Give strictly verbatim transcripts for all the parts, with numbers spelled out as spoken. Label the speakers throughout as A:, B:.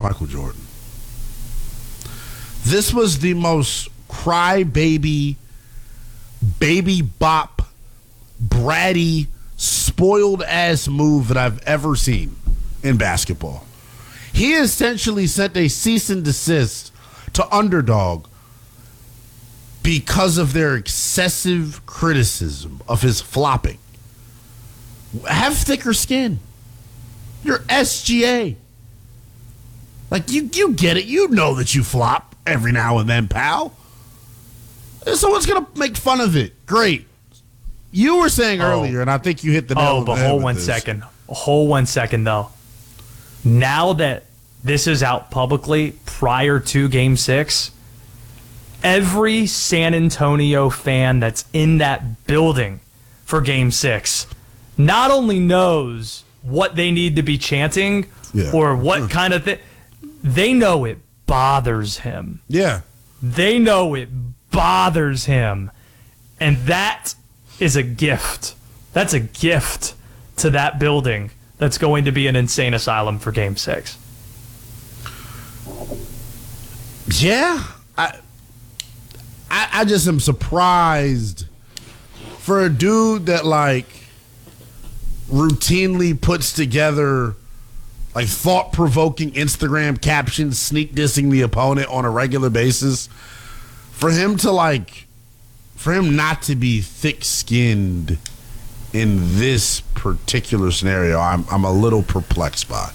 A: Michael Jordan. This was the most crybaby, baby bop, bratty, spoiled ass move that I've ever seen in basketball. He essentially sent a cease and desist to Underdog because of their excessive criticism of his flopping. Have thicker skin. You're S G A. Like, you, you get it. You know that you flop every now and then, pal. Someone's going to make fun of it. Great. You were saying
B: oh.
A: earlier, and I think you hit the nail
B: Oh,
A: on the
B: but
A: head
B: hold
A: with
B: one
A: this.
B: second. Hold one second, though. Now that this is out publicly prior to Game six, every San Antonio fan that's in that building for Game six not only knows what they need to be chanting
A: Yeah.
B: or what
A: Sure.
B: kind of thing, they know it bothers him.
A: Yeah.
B: They know it bothers him. And that is a gift. That's a gift to that building that's going to be an insane asylum for Game six.
A: Yeah. I, I, I just am surprised for a dude that, like, routinely puts together like thought-provoking Instagram captions sneak dissing the opponent on a regular basis, for him to like for him not to be thick-skinned in this particular scenario, I'm I'm a little perplexed by.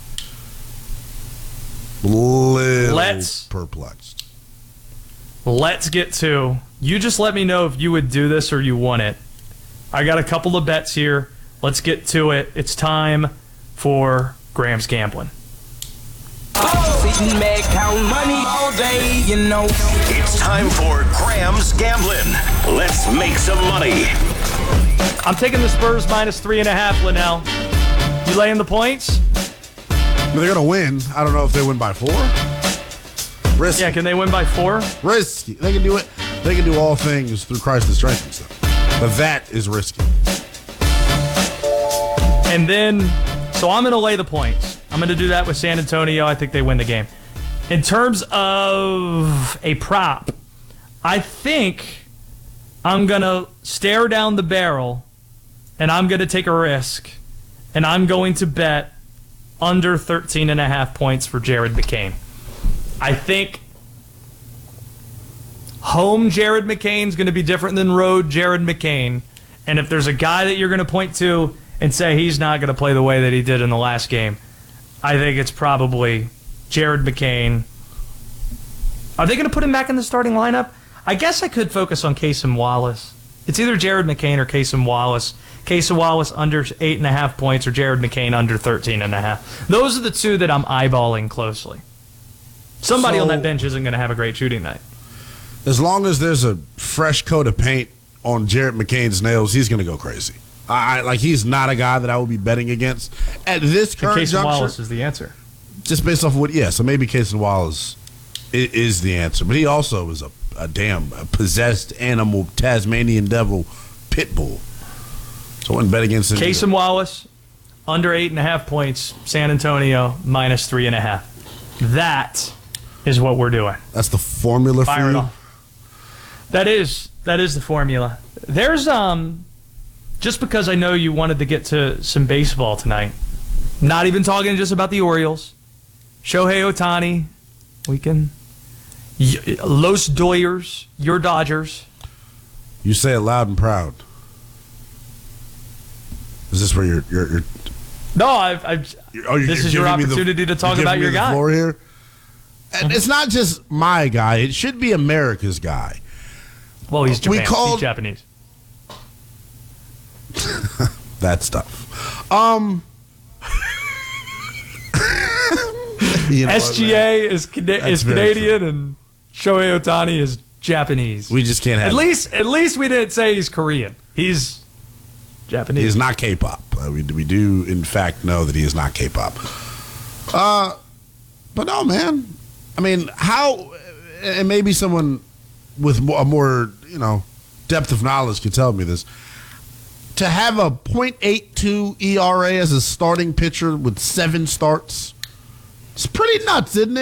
A: Little
B: Let's-
A: perplexed.
B: Let's get to, you just let me know if you would do this or you want it. I got a couple of bets here. Let's get to it. It's time for Graham's Gambling.
C: Sitting back, count money all day, you know.
D: It's time for Graham's Gambling. Let's make some money.
B: I'm taking the Spurs minus three and a half, Linnell. You laying the points?
A: They're gonna win. I don't know if they win by four. Risky.
B: Yeah, can they win by four?
A: Risky. They can do it. They can do all things through Christ that strengthens them. But that is risky.
B: And then, so I'm going to lay the points. I'm going to do that with San Antonio. I think they win the game. In terms of a prop, I think I'm going to stare down the barrel and I'm going to take a risk. And I'm going to bet under thirteen and a half points for Jared McCain. I think home Jared McCain's going to be different than road Jared McCain. And if there's a guy that you're going to point to and say he's not going to play the way that he did in the last game, I think it's probably Jared McCain. Are they going to put him back in the starting lineup? I guess I could focus on Casey Wallace. It's either Jared McCain or Casey Wallace. Casey Wallace under eight and a half points or Jared McCain under thirteen and a half. Those are the two that I'm eyeballing closely. Somebody
A: So,
B: on that bench isn't going to have a great shooting night.
A: As long as there's a fresh coat of paint on Jared McCain's nails, he's going to go crazy. I, I like he's not a guy that I would be betting against at this current
B: Casey
A: juncture.
B: Wallace is the answer.
A: Just based off of what, yeah. So maybe Casey Wallace is, is the answer, but he also is a, a damn a possessed animal, Tasmanian devil, pit bull. So I wouldn't bet against him.
B: Casey Wallace under eight and a half points. San Antonio minus three and a half. That is what we're doing.
A: That's the formula
B: Fire
A: for
B: it
A: you.
B: off. That is that is the formula. There's um just because I know you wanted to get to some baseball tonight. Not even talking just about the Orioles. Shohei Ohtani. We can y- Los Doyers, your Dodgers.
A: You say it loud and proud. Is this where you're? you're, you're
B: No, I've, I've
A: oh, you're
B: this is your
A: giving me the-
B: opportunity to talk
A: you're
B: about
A: giving
B: your
A: me the
B: guy.
A: floor here. And it's not just my guy; it should be America's guy.
B: Well, he's Japan.
A: We called-
B: he's Japanese.
A: That stuff. Um, you know what,
B: S G
A: man?
B: A is Cana-
A: That's
B: is
A: very
B: Canadian and Shohei Ohtani is Japanese.
A: We just can't have.
B: at
A: it.
B: least at least we didn't say he's Korean. He's Japanese.
A: He is not K-pop. Uh, we we do in fact know that he is not K-pop. Uh, but no, man. I mean, how? And maybe someone with mo- a more you know depth of knowledge could tell me this. To have a point eight two E R A as a starting pitcher with seven starts, it's pretty nuts, isn't it?